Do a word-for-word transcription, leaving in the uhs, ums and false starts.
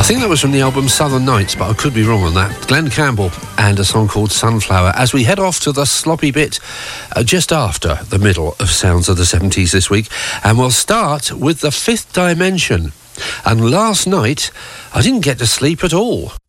I think that was from the album Southern Nights, but I could be wrong on that. Glenn Campbell and a song called Sunflower, as we head off to the sloppy bit uh, just after the middle of Sounds of the seventies this week. And we'll start with The Fifth Dimension. And last night, I didn't get to sleep at all.